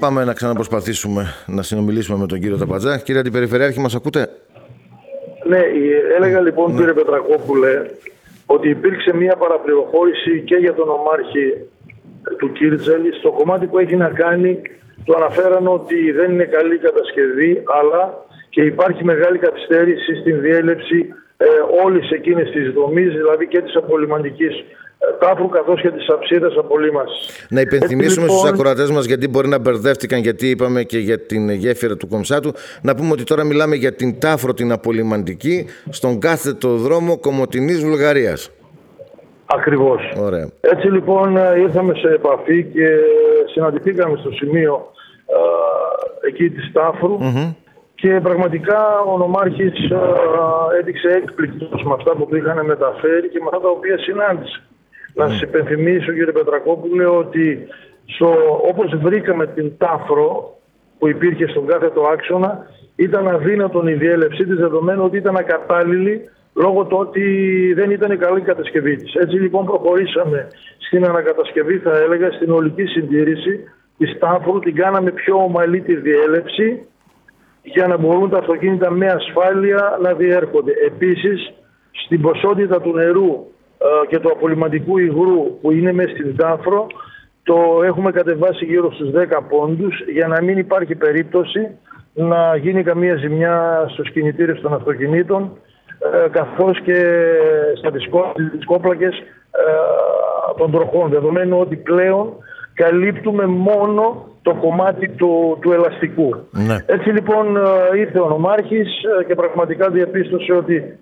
πάμε να ξαναπροσπαθήσουμε να συνομιλήσουμε με τον κύριο Ταπατζά. Κύριε Αντιπεριφερειάρχη, μας ακούτε? Ναι, έλεγα λοιπόν κύριε Πετρακόπουλε ότι υπήρξε μια παραπληροφόρηση και για τον ομάρχη του Κίρτζελη στο κομμάτι που έχει να κάνει. Το αναφέραν ότι δεν είναι καλή κατασκευή, αλλά και υπάρχει μεγάλη καθυστέρηση στην διέλευση όλης εκείνης της δομής, δηλαδή και της απολυμαντικής τάφρου καθώς και της αψίδας απολύμασης. Να υπενθυμίσουμε στους ακροατές μας, γιατί μπορεί να μπερδεύτηκαν, γιατί είπαμε και για την γέφυρα του Κομψάτου, να πούμε ότι τώρα μιλάμε για την τάφρο την απολυμαντική στον κάθετο δρόμο Κομοτηνής Βουλγαρίας. Ακριβώς. Ωραία. Έτσι λοιπόν ήρθαμε σε επαφή και συναντηθήκαμε στο σημείο εκεί της τάφρου. Και πραγματικά ο νομάρχης έδειξε έκπληκτος με αυτά που είχαν μεταφέρει και με αυτά τα οποία συνάντησε. Να σας υπενθυμίσω κύριε Πετρακόπουλε ότι όπως βρήκαμε την τάφρο που υπήρχε στον κάθετο άξονα, ήταν αδύνατον η διέλευσή της, δεδομένου ότι ήταν ακατάλληλη λόγω του ότι δεν ήταν η καλή κατασκευή της. Έτσι λοιπόν προχωρήσαμε στην ανακατασκευή, θα έλεγα, στην ολική συντήρηση της τάφρου, την κάναμε πιο ομαλή τη διέλευση, για να μπορούν τα αυτοκίνητα με ασφάλεια να διέρχονται. Επίσης, στην ποσότητα του νερού και του απολυμαντικού υγρού που είναι μέσα στην τάφρο, το έχουμε κατεβάσει γύρω στους 10 πόντους, για να μην υπάρχει περίπτωση να γίνει καμία ζημιά στους κινητήρες των αυτοκινήτων, καθώς και στα δισκόπλακες των τροχών, δεδομένου ότι πλέον καλύπτουμε μόνο το κομμάτι του ελαστικού. Ναι. Έτσι λοιπόν ήρθε ο νομάρχης και πραγματικά διαπίστωσε ότι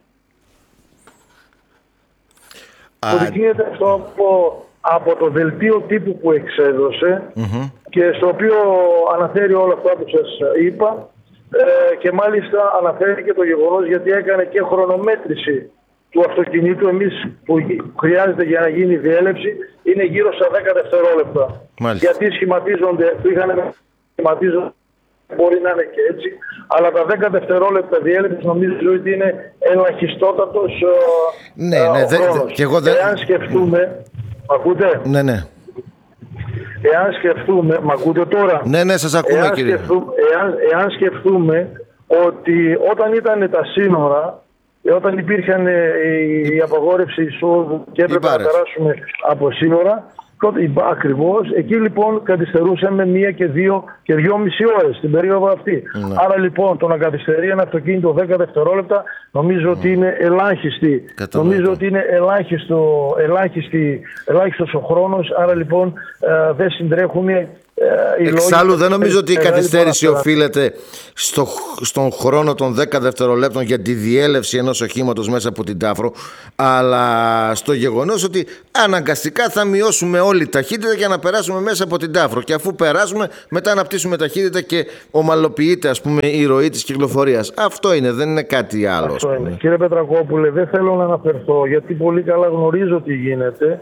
αποδεικνύεται αυτό από το δελτίο τύπου που εξέδωσε και στο οποίο αναφέρει όλα αυτά που σας είπα και μάλιστα αναφέρει και το γεγονός, γιατί έκανε και χρονομέτρηση του αυτοκινήτου. Εμείς που χρειάζεται για να γίνει η διέλευση είναι γύρω στα 10 δευτερόλεπτα. Μάλιστα. Γιατί σχηματίζονται, μπορεί να είναι και έτσι, αλλά τα 10 δευτερόλεπτα διέλευση νομίζω ότι είναι ελαχιστότατος χρόνος. Και εγώ εάν σκεφτούμε, ακούτε? Ναι. Εάν σκεφτούμε, μ' ακούτε τώρα? Ναι, σας ακούμε κύριε. Εάν σκεφτούμε ότι όταν ήταν τα σύνορα, όταν υπήρχαν η απαγόρευση εισόδου και έπρεπε να περάσουμε από σύνορα, τότε ακριβώς εκεί λοιπόν καθυστερούσαμε 1 και 2 και 2,5 ώρες την περίοδο αυτή. Άρα λοιπόν το να καθυστερεί ένα αυτοκίνητο 10 δευτερόλεπτα νομίζω ότι είναι ελάχιστη. Νομίζω ότι είναι ελάχιστος ο χρόνος, άρα λοιπόν δεν συντρέχουν. Εξάλλου δεν νομίζω ότι η καθυστέρηση οφείλεται στον χρόνο των 10 δευτερολέπτων για τη διέλευση ενός οχήματος μέσα από την τάφρο, αλλά στο γεγονός ότι αναγκαστικά θα μειώσουμε όλη ταχύτητα για να περάσουμε μέσα από την τάφρο, και αφού περάσουμε μετά αναπτύσσουμε ταχύτητα και ομαλοποιείται, ας πούμε, η ροή της κυκλοφορίας. Αυτό είναι, δεν είναι κάτι άλλο. Αυτό είναι. Κύριε Πετρακόπουλε, δεν θέλω να αναφερθώ γιατί πολύ καλά γνωρίζω τι γίνεται.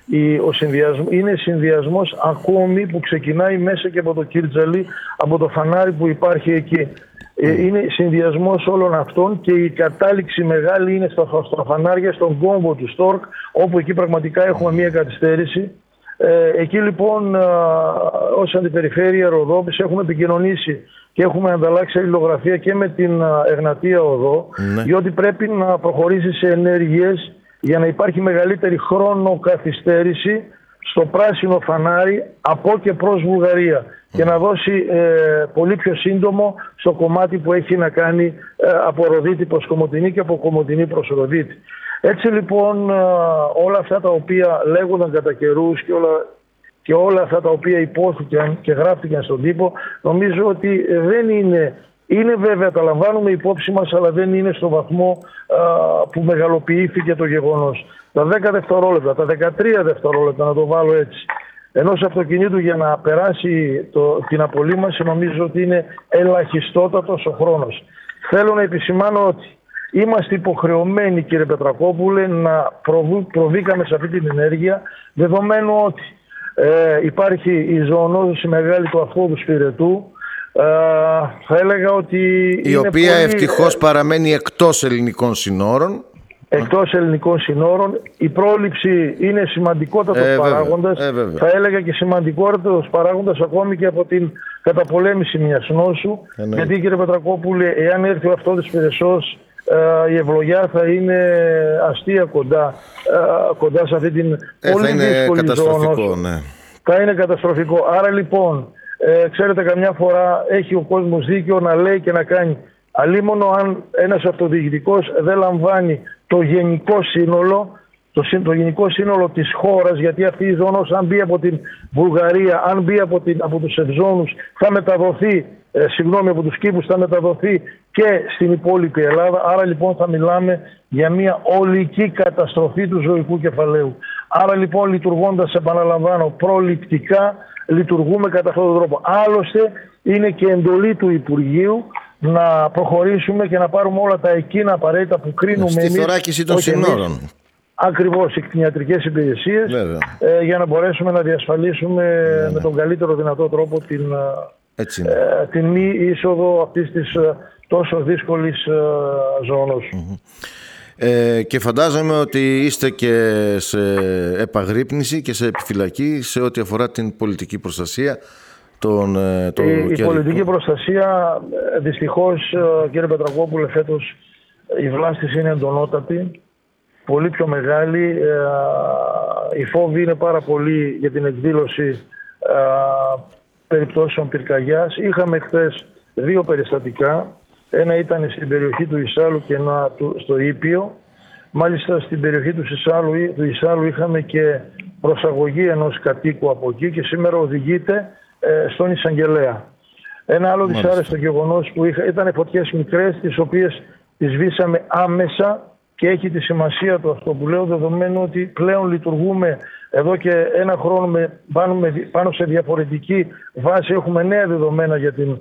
Είναι συνδυασμός ακόμη που ξεκινάει μέσα και από το Κίρτζαλί, από το φανάρι που υπάρχει εκεί. Είναι συνδυασμός όλων αυτών και η κατάληξη μεγάλη είναι στα φανάρια, στον κόμβο του Στόρκ, όπου εκεί πραγματικά έχουμε μια καθυστέρηση. Εκεί λοιπόν ως Αντιπεριφέρεια Ροδόπης έχουμε επικοινωνήσει και έχουμε ανταλλάξει αλληλογραφία και με την Εγνατία Οδό, διότι πρέπει να προχωρήσει σε ενέργειες για να υπάρχει μεγαλύτερη χρόνο καθυστέρηση στο πράσινο φανάρι από και προς Βουλγαρία και να δώσει πολύ πιο σύντομο στο κομμάτι που έχει να κάνει από Ροδίτη προς Κομοτηνή και από Κομοτηνή προς Ροδίτη. Έτσι λοιπόν όλα αυτά τα οποία λέγονταν κατά καιρούς και όλα αυτά τα οποία υπόθηκαν και γράφτηκαν στον τύπο, νομίζω ότι δεν είναι βέβαια, τα λαμβάνουμε υπόψη μας, αλλά δεν είναι στο βαθμό που μεγαλοποιήθηκε το γεγονός. Τα 10 δευτερόλεπτα, τα 13 δευτερόλεπτα, να το βάλω έτσι, ενός αυτοκινήτου για να περάσει την απολύμαση, νομίζω ότι είναι ελαχιστότατος ο χρόνος. Θέλω να επισημάνω ότι είμαστε υποχρεωμένοι, κύριε Πετρακόπουλε, να προβήκαμε σε αυτή την ενέργεια, δεδομένου ότι υπάρχει η ζωονόζωση μεγάλη του αφόδου Σπυρετού, θα έλεγα ότι η οποία ευτυχώς παραμένει εκτός ελληνικών συνόρων. εκτός ελληνικών συνόρων. Η πρόληψη είναι σημαντικότατος παράγοντας. Θα έλεγα και σημαντικότατος παράγοντας ακόμη και από την καταπολέμηση μιας νόσου. Γιατί, κύριε Πετρακόπουλε, εάν έρθει ο αυτόδης Πυρεσός, η ευλογιά θα είναι αστεία κοντά σε αυτή την πολύ δύσκολη ζώνη. Θα είναι καταστροφικό. Άρα λοιπόν, ξέρετε, καμιά φορά έχει ο κόσμος δίκιο να λέει και να κάνει. Αλίμονο αν ένας αυτοδιοικητικός δεν λαμβάνει το γενικό σύνολο, το γενικό σύνολο της χώρας, γιατί αυτή η ζώνος, αν μπει από την Βουλγαρία, αν μπει από τους Ευζώνους, θα μεταδοθεί, από τους Κήπους θα μεταδοθεί και στην υπόλοιπη Ελλάδα. Άρα λοιπόν θα μιλάμε για μια ολική καταστροφή του ζωικού κεφαλαίου. Άρα λοιπόν, λειτουργώντας, επαναλαμβάνω, προληπτικά, λειτουργούμε κατά αυτόν τον τρόπο. Άλλωστε είναι και εντολή του Υπουργείου να προχωρήσουμε και να πάρουμε όλα τα εκείνα απαραίτητα που κρίνουμε στη θωράκιση των συνόρων. Ακριβώς, οι κτηνιατρικές υπηρεσίες, για να μπορέσουμε να διασφαλίσουμε με τον καλύτερο δυνατό τρόπο την μη είσοδο αυτής της τόσο δύσκολης ζώνης. Και φαντάζομαι ότι είστε και σε επαγρύπνηση και σε επιφυλακή σε ό,τι αφορά την πολιτική προστασία. Η πολιτική προστασία, δυστυχώς, κύριε Πετρακόπουλε, φέτος η βλάστηση είναι εντονότατη, πολύ πιο μεγάλη. Οι φόβοι είναι πάρα πολύ για την εκδήλωση περιπτώσεων πυρκαγιάς. Είχαμε χθες 2 περιστατικά. Ένα ήταν στην περιοχή του Ισάλου και ένα στο Ήπιο. Μάλιστα στην περιοχή του Ισάλου είχαμε και προσαγωγή ενός κατοίκου από εκεί και σήμερα οδηγείται στον εισαγγελέα. Ένα άλλο δυσάρεστο γεγονός που ήταν φωτιές μικρές, τις οποίες τις σβήσαμε άμεσα, και έχει τη σημασία του αυτό που λέω, δεδομένου ότι πλέον λειτουργούμε εδώ και ένα χρόνο πάνω σε διαφορετική βάση. Έχουμε νέα δεδομένα για την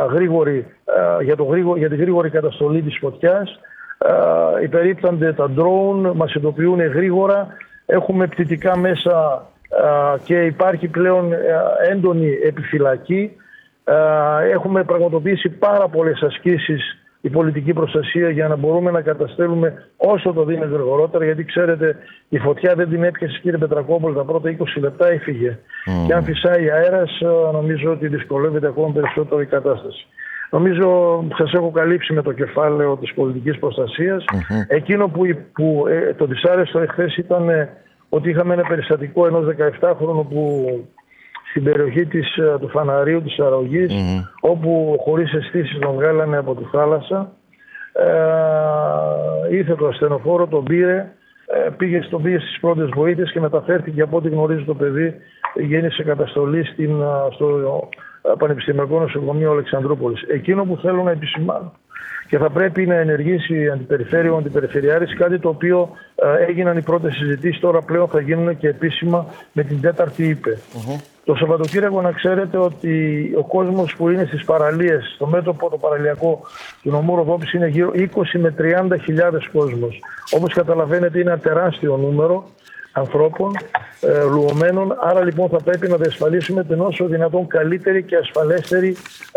γρήγορη καταστολή της φωτιάς. Υπερίπτανται τα drone, μας ειδοποιούν γρήγορα. Έχουμε πτυτικά μέσα και υπάρχει πλέον έντονη επιφυλακή. Έχουμε πραγματοποιήσει πάρα πολλές ασκήσεις η πολιτική προστασία για να μπορούμε να καταστέλουμε όσο το δίνει γρηγορότερα, γιατί ξέρετε η φωτιά δεν την έπιασε, κύριε Πετρακόπουλο, τα πρώτα 20 λεπτά έφυγε. Και αν φυσάει αέρας, νομίζω ότι δυσκολεύεται ακόμα περισσότερο η κατάσταση. Νομίζω σας έχω καλύψει με το κεφάλαιο της πολιτικής προστασίας. Εκείνο που το δυσάρεστο εχθές ήταν ότι είχαμε ένα περιστατικό ενός 17χρονου που στην περιοχή του Φαναρίου της Αραγωγής, όπου χωρίς αισθήσεις τον βγάλανε από τη θάλασσα. Ήρθε το ασθενοφόρο, τον πήρε, πήγε στις πρώτες βοήθειες και μεταφέρθηκε, από ό,τι γνωρίζει το παιδί, γέννησε καταστολή στο Πανεπιστημιακό Νοσοκομείο Αλεξανδρούπολης. Εκείνο που θέλω να επισημάνω, και θα πρέπει να ενεργήσει η Αντιπεριφέρεια, ο Αντιπεριφερειάρης, κάτι το οποίο έγιναν οι πρώτες συζητήσεις, τώρα πλέον θα γίνουν και επίσημα με την 4η ΥΠΕ. Το Σαββατοκύριακο να ξέρετε ότι ο κόσμος που είναι στις παραλίες, στο μέτωπο το παραλιακό του νομού Ροδόπης, είναι γύρω 20 με 30.000 κόσμος. Όπως καταλαβαίνετε είναι ένα τεράστιο νούμερο ανθρώπων λουωμένων. Άρα λοιπόν θα πρέπει να διασφαλίσουμε την όσο δυνατόν καλύτερη και ασφαλέστερη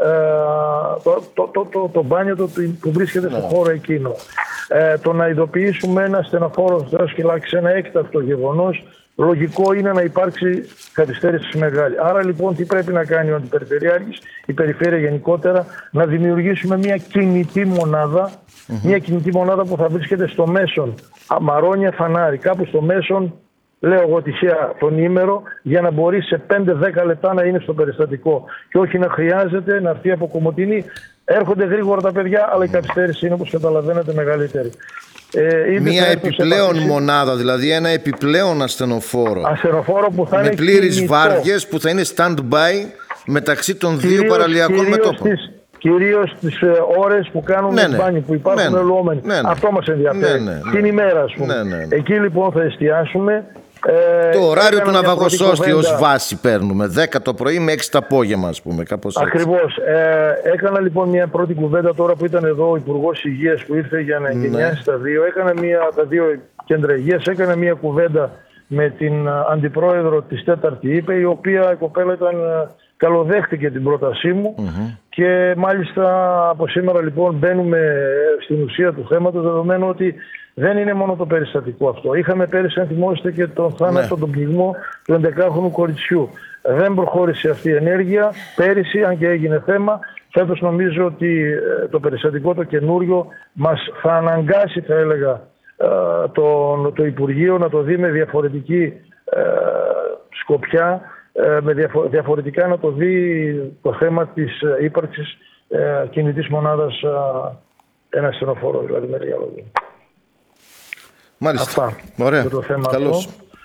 το μπάνιο που βρίσκεται στον χώρο εκείνο. Το να ειδοποιήσουμε ένα στενοφόρο σε ένα έκτακτο γεγονός, λογικό είναι να υπάρξει καθυστέρηση μεγάλη. Άρα λοιπόν τι πρέπει να κάνει ο Αντιπεριφερειάρχης, η Περιφέρεια γενικότερα, να δημιουργήσουμε μια κινητή μονάδα, μια κινητή μονάδα που θα βρίσκεται στο μέσον Μαρόνια Φανάρι, κάπου στο μέσον, λέω εγώ τυχαία, τον ήμερο, για να μπορεί σε 5-10 λεπτά να είναι στο περιστατικό και όχι να χρειάζεται να έρθει από Κομοτηνή. Έρχονται γρήγορα τα παιδιά, αλλά η καθυστέρηση είναι, όπως καταλαβαίνετε, μεγαλύτερη. Μια επιπλέον μονάδα, δηλαδή ένα επιπλέον ασθενοφόρο που θα με είναι πλήρεις βάρδιες που θα είναι stand-by μεταξύ των δύο παραλιακών μετώπων. Κυρίως τις ώρες που κάνουν μπάνι, που υπάρχουν ελουόμενοι. Αυτό μας ενδιαφέρει. Την ημέρα, ας πούμε. Εκεί λοιπόν θα εστιάσουμε. Το ωράριο του Ναυαγοσώστη ως βάση παίρνουμε 10 το πρωί με 6 το απόγευμα, ας πούμε, κάπως έτσι. Ακριβώς. Έκανα λοιπόν μια πρώτη κουβέντα τώρα που ήταν εδώ ο Υπουργός Υγείας που ήρθε για να εγκαινιάσει τα δύο. Τα δύο κέντρα υγείας. Έκανα μια κουβέντα με την αντιπρόεδρο της 4η ΥΠΕ, η οποία η κοπέλα καλοδέχτηκε την πρότασή μου και Και μάλιστα από σήμερα λοιπόν μπαίνουμε στην ουσία του θέματος, δεδομένου ότι δεν είναι μόνο το περιστατικό αυτό. Είχαμε πέρυσι, αν θυμόσαστε, και τον θάνατο, τον πληγμό του 11χρονου κοριτσιού. Δεν προχώρησε αυτή η ενέργεια πέρυσι, αν και έγινε θέμα. Φέτος νομίζω ότι το περιστατικό το καινούριο μας θα αναγκάσει, θα έλεγα, το Υπουργείο να το δει με διαφορετική σκοπιά, διαφορετικά να το δει το θέμα της ύπαρξης κινητής μονάδας, ένα ασθενοφόρο δηλαδή, με λίγα λόγια. Μάλιστα. Αυτά. Ωραία. Το θέμα καλώς.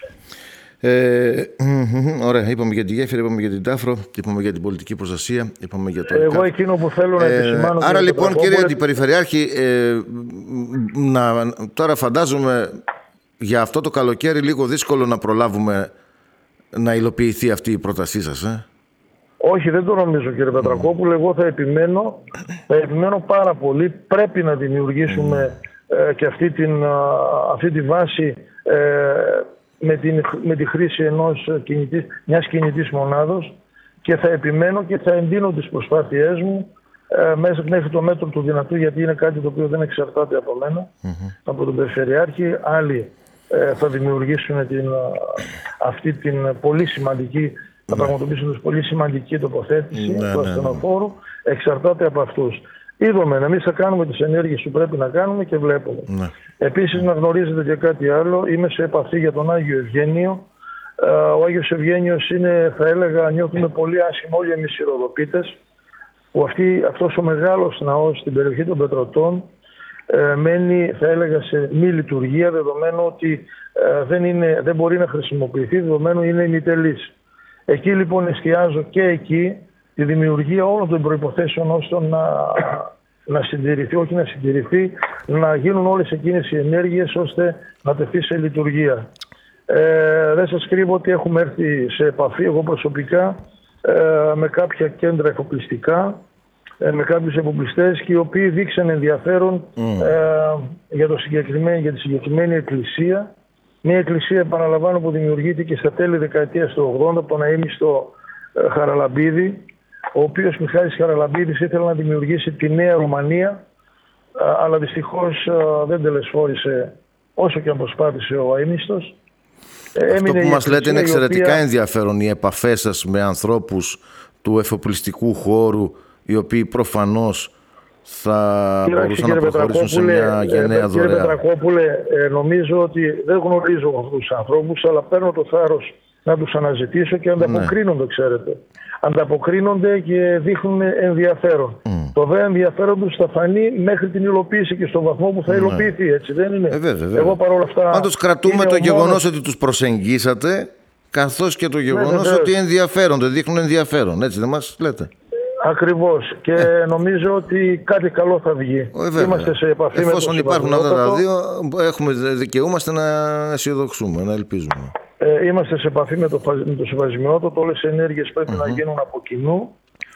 Ωραία, είπαμε για τη γέφυρα, είπαμε για την Τάφρο, είπαμε για την πολιτική προστασία, είπαμε για το εγώ εκείνο που θέλω να επισημάνω... Άρα λοιπόν, κύριε Αντιπεριφερειάρχη, τώρα φαντάζομαι για αυτό το καλοκαίρι λίγο δύσκολο να προλάβουμε να υλοποιηθεί αυτή η πρότασή σας. Όχι, δεν το νομίζω, κύριε Πετρακόπουλε. Εγώ θα επιμένω πάρα πολύ. Πρέπει να δημιουργήσουμε και αυτή τη βάση με τη χρήση μιας κινητής μονάδος, και θα επιμένω και θα εντείνω τις προσπάθειές μου μέχρι το μέτρο του δυνατού, γιατί είναι κάτι το οποίο δεν εξαρτάται από μένα, από τον Περιφερειάρχη. Άλλοι θα δημιουργήσουν αυτή την πολύ σημαντική, θα πραγματοποιήσουν την πολύ σημαντική τοποθέτηση του ασθενοφόρου. Εξαρτάται από αυτούς. Είδαμε, εμείς θα κάνουμε τις ενέργειες που πρέπει να κάνουμε και βλέπουμε. Επίσης, να γνωρίζετε και κάτι άλλο. Είμαι σε επαφή για τον Άγιο Ευγένιο. Ο Άγιος Ευγένιος είναι, θα έλεγα, νιώθουμε πολύ άσχημα όλοι εμείς οι Ροδοπίτες, που αυτός ο μεγάλος ναός στην περιοχή των Πετρωτών μένει, θα έλεγα, σε μη λειτουργία, δεδομένου ότι δεν μπορεί να χρησιμοποιηθεί, δεδομένου είναι ημιτελής. Εκεί λοιπόν εστιάζω και εκεί τη δημιουργία όλων των προϋποθέσεων ώστε να συντηρηθεί, όχι να συντηρηθεί, να γίνουν όλες εκείνες οι ενέργειες ώστε να τεθεί σε λειτουργία. Δεν σας κρύβω ότι έχουμε έρθει σε επαφή, εγώ προσωπικά, με κάποια κέντρα εφοπλιστικά, με κάποιους εφοπλιστές, και οι οποίοι δείξαν ενδιαφέρον για τη συγκεκριμένη εκκλησία. Μια εκκλησία, επαναλαμβάνω, που δημιουργήθηκε στα τέλη δεκαετίας του 80 από τον αείμνηστο Χαραλαμπίδη, ο οποίος Μιχάλης Χαραλαμπίδης ήθελε να δημιουργήσει τη Νέα Ρουμανία, αλλά δυστυχώς δεν τελεσφόρησε όσο και αν προσπάθησε ο αείμνηστος. Αυτό που μας λέτε είναι εξαιρετικά ενδιαφέρον, οι επαφές σας με ανθρώπους του εφοπλιστικού χώρου, οι οποίοι προφανώς θα μπορούσαν να προχωρήσουν σε μια γενναία δωρεά. Κύριε Πετρακόπουλε, νομίζω ότι δεν γνωρίζω αυτούς τους ανθρώπους, αλλά παίρνω το θάρρος να τους αναζητήσω και ανταποκρίνονται, ξέρετε. Ανταποκρίνονται και δείχνουν ενδιαφέρον. Το δε ενδιαφέρον τους θα φανεί μέχρι την υλοποίηση και στον βαθμό που θα υλοποιηθεί, έτσι δεν είναι? Βέβαια. Εγώ παρόλα αυτά... Πάντως κρατούμε το γεγονός ότι τους προσεγγίσατε, καθώς και το γεγονός ότι ενδιαφέρονται, δείχνουν ενδιαφέρον, έτσι δεν μας λέτε? Ακριβώς. Και νομίζω ότι κάτι καλό θα βγει. Είμαστε σε επαφή με το εφόσον υπάρχουν αυτά τα δύο, δικαιούμαστε να αισιοδοξούμε, να ελπίζουμε. Είμαστε σε επαφή με το Συμβασιμιότατο. Όλες οι ενέργειες πρέπει να γίνουν από κοινού.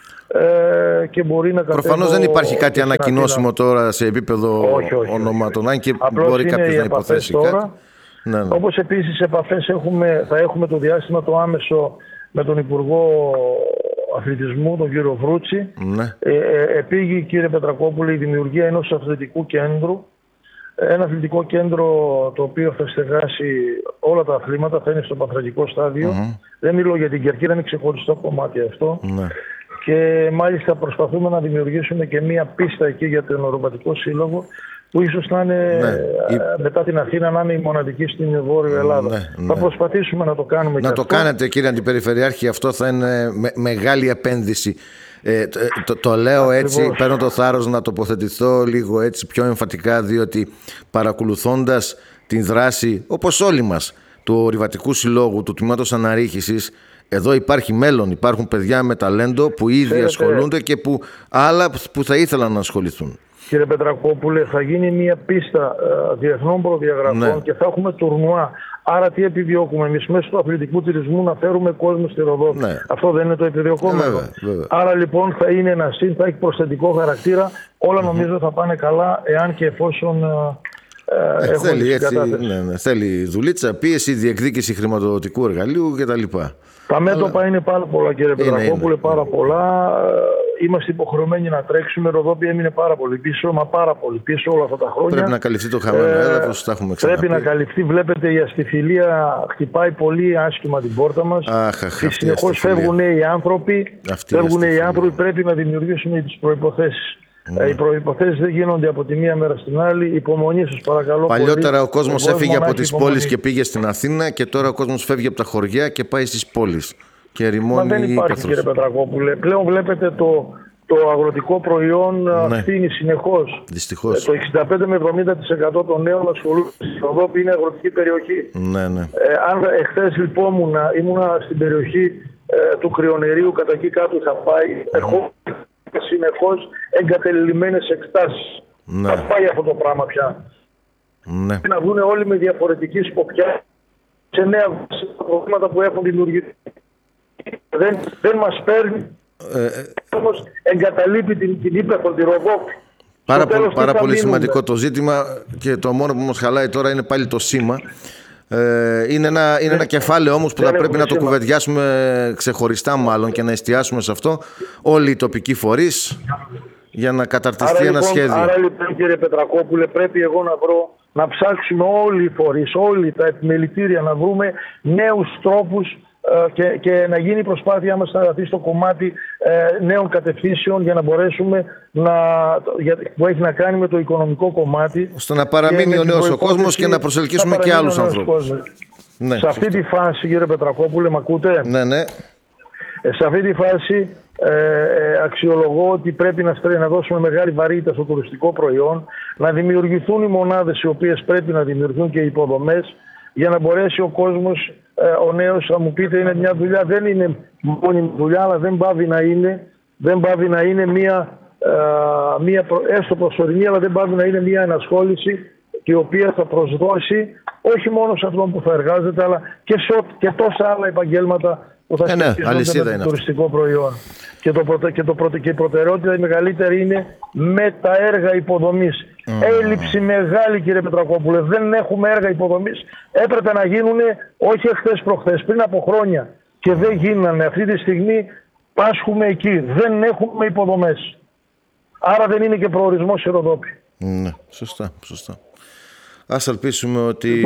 Και μπορεί να προφανώς δεν υπάρχει κάτι ανακοινώσιμο τώρα σε επίπεδο ονομάτων, αν και μπορεί κάποιος να υποθέσει κάτι. Όπως επίσης επαφές θα έχουμε το διάστημα το άμεσο με τον Υπουργό Αθλητισμού, τον κύριο Βρούτσι. Επήγει, κύριε Πετρακόπουλε, η δημιουργία ενός αθλητικού κέντρου. Ένα αθλητικό κέντρο το οποίο θα στεγάσει όλα τα αθλήματα, θα είναι στο παθραγικό στάδιο. Δεν μιλώ για την Κερκύρα, είναι ξεχωριστό κομμάτι αυτό. Και μάλιστα προσπαθούμε να δημιουργήσουμε και μία πίστα εκεί για τον Οροπατικό Σύλλογο, που ίσως να είναι μετά την Αθήνα να είναι η μοναδική στην Βόρεια Ελλάδα. Θα προσπαθήσουμε να το κάνουμε. Να το κάνετε, κύριε Αντιπεριφερειάρχη, αυτό θα είναι μεγάλη επένδυση. Το λέω έτσι, παίρνω το θάρρος να τοποθετηθώ λίγο έτσι πιο εμφατικά, διότι παρακολουθώντας την δράση, όπως όλοι μας, του Ορειβατικού Συλλόγου, του Τμήματος Αναρρίχησης, εδώ υπάρχει μέλλον, υπάρχουν παιδιά με ταλέντο που ήδη ασχολούνται και άλλα που θα ήθελαν να ασχοληθούν. Κύριε Πετρακόπουλε, θα γίνει μια πίστα διεθνών προδιαγραφών και θα έχουμε τουρνουά. Άρα τι επιδιώκουμε εμείς μέσω του αθλητικού τουρισμού? Να φέρουμε κόσμο στη Ροδό. Αυτό δεν είναι το επιδιωκόμενο? Άρα λοιπόν θα είναι ένα συν, θα έχει προσθετικό χαρακτήρα. Όλα νομίζω θα πάνε καλά, εάν και εφόσον θέλει δουλίτσα, πίεση, διεκδίκηση χρηματοδοτικού εργαλείου κτλ. Τα μέτωπα είναι πάρα πολλά, κύριε Πετρακόπουλε, πάρα πολλά. είμαστε υποχρεωμένοι να τρέξουμε. Η Ροδόπη έμεινε πάρα πολύ πίσω, μα πάρα πολύ πίσω όλα αυτά τα χρόνια. Πρέπει να καλυφθεί το χαμένο έδαφος, τα έχουμε ξαναπεί. Πρέπει να καλυφθεί. Βλέπετε, η αστιφιλία χτυπάει πολύ άσχημα την πόρτα μας. Συνεχώς φεύγουν οι άνθρωποι. Πρέπει να δημιουργήσουμε τις προϋποθέσεις. Οι προϋποθέσεις δεν γίνονται από τη μία μέρα στην άλλη. Υπομονή σας παρακαλώ. Παλιότερα πολύ. Ο κόσμος έφυγε από τις πόλεις και πήγε στην Αθήνα, και τώρα ο κόσμος φεύγει από τα χωριά και πάει στις πόλεις. Και ρημώνει. Μα δεν υπάρχει, κύριε Πετρακόπουλε. Πλέον βλέπετε το αγροτικό προϊόν φθήνει συνεχώς. Δυστυχώς. Το 65 με 70% των νέων ασχολούνται στη Ροδόπη είναι αγροτική περιοχή. Ναι. Αν εχθές λοιπόν ήμουνα στην περιοχή του Κρυονερίου, κατά εκεί κάτω είχα πάει, συνεχώς εγκατελειμμένες εκτάσεις. Θα πάει αυτό το πράγμα πια. Ναι. Να βγουν όλοι με διαφορετική σκοπιά σε νέα προβλήματα που έχουν δημιουργηθεί. Δεν μας παίρνει, όμως εγκαταλείπει την ύπεθρο, τη Ροδόπη. Πάρα πολύ σημαντικό το ζήτημα, και το μόνο που μας χαλάει τώρα είναι πάλι το σήμα. Είναι ένα κεφάλαιο όμως που θα πρέπει να το κουβεντιάσουμε ξεχωριστά, μάλλον, και να εστιάσουμε σε αυτό όλοι οι τοπικοί φορείς για να καταρτιστεί ένα σχέδιο. Άρα λοιπόν, κύριε Πετρακόπουλε, πρέπει εγώ να ψάξουμε όλοι οι φορείς, όλοι τα επιμελητήρια, να βρούμε νέους τρόπους και να γίνει η προσπάθειά μας να δοθεί στο κομμάτι νέων κατευθύνσεων για να μπορέσουμε που έχει να κάνει με το οικονομικό κομμάτι, ώστε να παραμείνει ο νέος ο κόσμος και να προσελκύσουμε και άλλους ανθρώπους. Ναι, σε αυτή τη φάση, κύριε Πετρακόπουλε, μ' ακούτε? Ναι. Σε αυτή τη φάση αξιολογώ ότι πρέπει να δώσουμε μεγάλη βαρύτητα στο τουριστικό προϊόν, να δημιουργηθούν οι μονάδες οι οποίες πρέπει να δημιουργηθούν και οι υποδομές, για να μπορέσει ο κόσμος, ο νέος, θα μου πείτε, είναι μια δουλειά, δεν είναι μόνιμη δουλειά, αλλά δεν πάβει να είναι μια έστω προσωρινή, αλλά δεν πάβει να είναι μια ενασχόληση η οποία θα προσδώσει όχι μόνο σε αυτόν που θα εργάζεται, αλλά και τόσα άλλα επαγγέλματα που θα σχετίζονται με το τουριστικό προϊόν. Και η προτεραιότητα η μεγαλύτερη είναι με τα έργα υποδομής. Έλλειψη μεγάλη, κύριε Πετρακόπουλε. Δεν έχουμε έργα υποδομής. Έπρεπε να γίνουν όχι εχθές προχθές, πριν από χρόνια. Και δεν γίνανε. Αυτή τη στιγμή πάσχουμε εκεί. Δεν έχουμε υποδομές. Άρα δεν είναι και προορισμός η Ροδόπη. Ναι, σωστά. Ας ελπίσουμε ότι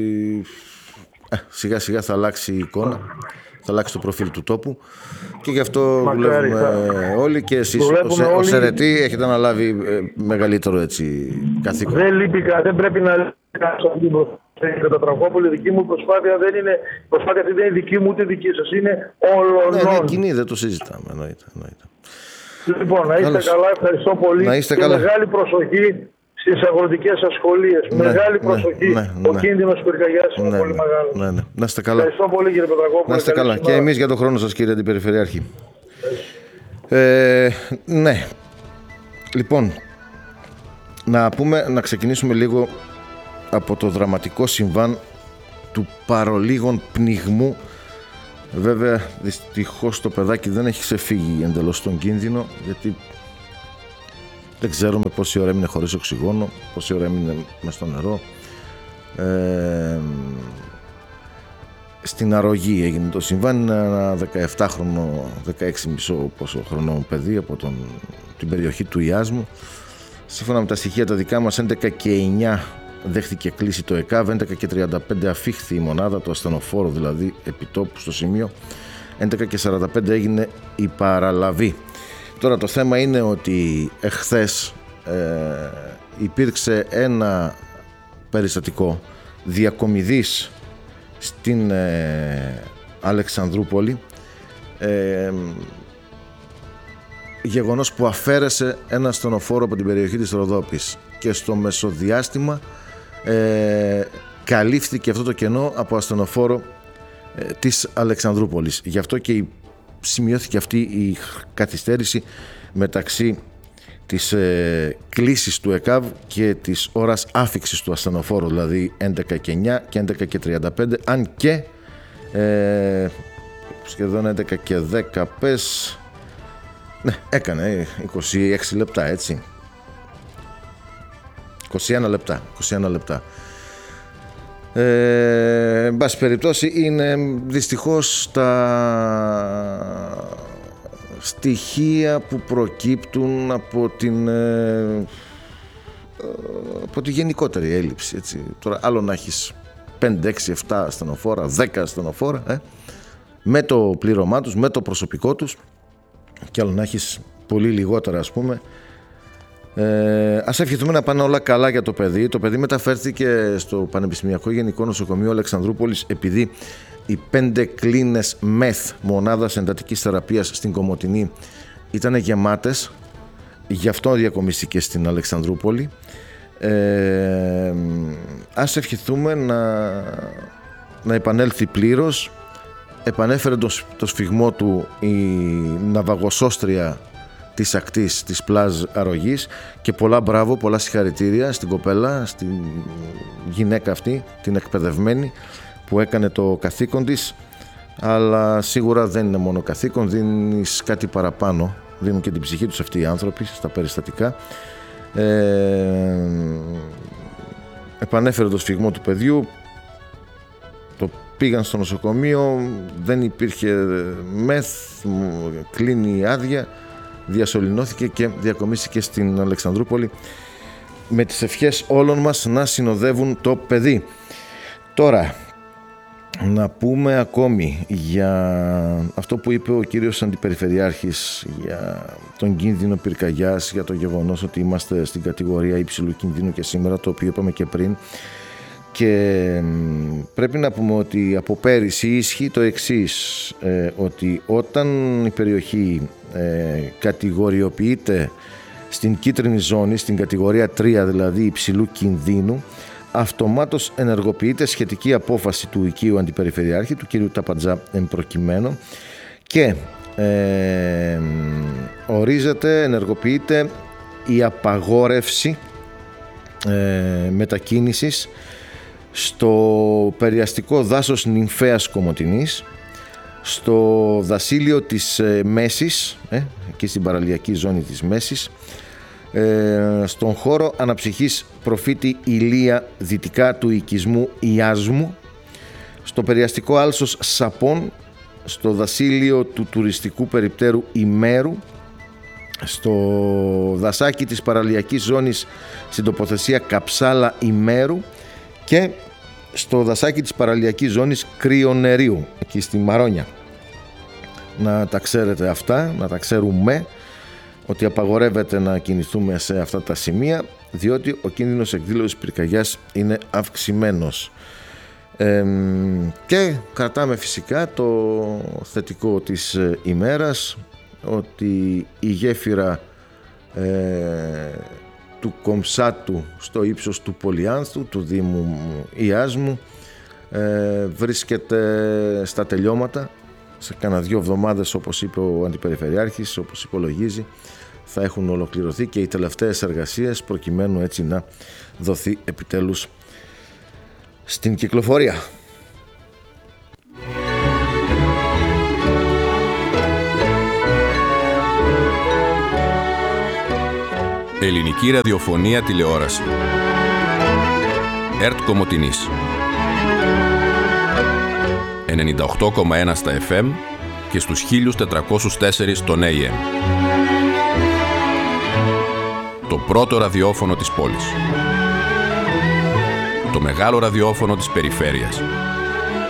σιγά σιγά θα αλλάξει η εικόνα, θα αλλάξει το προφίλ του τόπου, και γι' αυτό δουλεύουμε όλοι, και εσείς ως αιρετοί έχετε αναλάβει μεγαλύτερο καθήκον. Δεν πρέπει να λείπει την Πετρακόπουλη. Δική μου προσπάθεια δεν είναι, προσπάθεια αυτή δεν είναι δική μου ούτε δική σας, είναι όλων. Ναι, κοινή, δεν το συζητάμε, εννοείται. Λοιπόν, να είστε καλά, ευχαριστώ πολύ. Και μεγάλη προσοχή στις αγροτικές ασχολίες. Μεγάλη προσοχή. Ο κίνδυνος πυρκαγιάς είναι πολύ μεγάλος. Ναι. Να είστε καλά. Ευχαριστώ πολύ, κύριε Πετρακόπουλε. Να είστε καλά. Και εμείς για τον χρόνο σας, κύριε Αντιπεριφερειάρχη. Ναι. Λοιπόν, να ξεκινήσουμε λίγο από το δραματικό συμβάν του παρολίγων πνιγμού. Βέβαια, δυστυχώς το παιδάκι δεν έχει ξεφύγει εντελώς τον κίνδυνο, γιατί δεν ξέρουμε πόση ώρα έμεινε χωρίς οξυγόνο, πόση ώρα έμεινε μες στο νερό. Στην Αρρωγή έγινε το συμβάν. Είναι ένα 17χρονο, 16,5 πόσο χρονό παιδί από την περιοχή του Ιάσμου. Σύμφωνα με τα στοιχεία τα δικά μας, 11:09 δέχτηκε κλίση το ΕΚΑΒ, 11:35 αφήχθη η μονάδα, το ασθενοφόρο δηλαδή επιτόπου στο σημείο, 11:45 έγινε η παραλαβή. Τώρα το θέμα είναι ότι εχθές υπήρξε ένα περιστατικό διακομιδής στην Αλεξανδρούπολη, γεγονός που αφαίρεσε ένα ασθενοφόρο από την περιοχή της Ροδόπης, και στο μεσοδιάστημα καλύφθηκε αυτό το κενό από ασθενοφόρο της Αλεξανδρούπολης. Γι' αυτό και σημειώθηκε αυτή η καθυστέρηση μεταξύ της κλήσης του ΕΚΑΒ και της ώρας άφιξης του ασθενοφόρου, δηλαδή 11:09 και 11:35, αν και σχεδόν 11:10 πες, ναι, έκανε 26 λεπτά, έτσι, 21 λεπτά. Εν πάση περιπτώσει, είναι δυστυχώς στοιχεία που προκύπτουν από τη γενικότερη έλλειψη, έτσι. Τώρα άλλο να έχεις 5, 6, 7 ασθενοφόρα, 10 ασθενοφόρα με το πλήρωμά τους, με το προσωπικό τους, και άλλο να έχεις πολύ λιγότερα, ας πούμε. Ας ευχηθούμε να πάνε όλα καλά για το παιδί. Το παιδί μεταφέρθηκε στο Πανεπιστημιακό Γενικό Νοσοκομείο Αλεξανδρούπολης επειδή οι 5 κλίνες ΜΕΘ, μονάδας εντατικής θεραπείας στην Κομοτηνή, ήταν γεμάτες. Γι' αυτό διακομίστηκε στην Αλεξανδρούπολη. Ας ευχηθούμε να επανέλθει πλήρως. Επανέφερε το σφυγμό του η ναυαγοσώστρια της ακτής της πλάζ Αρρωγής, και πολλά μπράβο, πολλά συγχαρητήρια στην κοπέλα, στην γυναίκα αυτή, την εκπαιδευμένη, που έκανε το καθήκον της. Αλλά σίγουρα δεν είναι μόνο καθήκον, δίνεις κάτι παραπάνω, δίνουν και την ψυχή τους αυτοί οι άνθρωποι στα περιστατικά. Επανέφερε το σφυγμό του παιδιού, το πήγαν στο νοσοκομείο, δεν υπήρχε μεθ, κλείνει η άδεια, διασωληνώθηκε και διακομίστηκε στην Αλεξανδρούπολη, με τις ευχές όλων μας να συνοδεύουν το παιδί. Τώρα, να πούμε ακόμη για αυτό που είπε ο κύριος Αντιπεριφερειάρχης για τον κίνδυνο πυρκαγιάς, για το γεγονός ότι είμαστε στην κατηγορία υψηλού κινδύνου και σήμερα, το οποίο είπαμε και πριν. Και πρέπει να πούμε ότι από πέρυσι ισχύει το εξής, ότι όταν η περιοχή κατηγοριοποιείται στην κίτρινη ζώνη, στην κατηγορία 3 δηλαδή υψηλού κινδύνου, αυτομάτως ενεργοποιείται σχετική απόφαση του οικείου Αντιπεριφερειάρχη, του κ. Ταπατζά εμπροκειμένου, και ενεργοποιείται η απαγόρευση μετακίνησης στο περιαστικό δάσος Νυμφέας Κομοτηνής, στο δασίλειο της Μέσης, εκεί στην παραλιακή ζώνη της Μέσης, στον χώρο αναψυχής προφήτη Ηλία δυτικά του οικισμού Ιάσμου, στο περιαστικό άλσος Σαπών, στο δασίλειο του τουριστικού περιπτέρου Ημέρου, στο δασάκι της παραλιακής ζώνης στην τοποθεσία Καψάλα Ημέρου και στο δασάκι της παραλιακής ζώνης Κρυονερίου, εκεί στη Μαρόνια. Να τα ξέρετε αυτά, να τα ξέρουμε, ότι απαγορεύεται να κινηθούμε σε αυτά τα σημεία, διότι ο κίνδυνος εκδήλωσης πυρκαγιάς είναι αυξημένος. Και κρατάμε φυσικά το θετικό της ημέρας, ότι η γέφυρα του Κομψάτου στο ύψος του Πολυάνθου, του Δήμου Ιάσμου, βρίσκεται στα τελειώματα. Σε κάνα 2 εβδομάδες, όπως είπε ο Αντιπεριφερειάρχης, όπως υπολογίζει, θα έχουν ολοκληρωθεί και οι τελευταίες εργασίες, προκειμένου έτσι να δοθεί επιτέλους στην κυκλοφορία. Ελληνική ραδιοφωνία τηλεόραση. ΕΡΤ Κομοτηνής 98,1 στα FM και στους 1404 στον AM. Το πρώτο ραδιόφωνο της πόλης. Το μεγάλο ραδιόφωνο της περιφέρειας.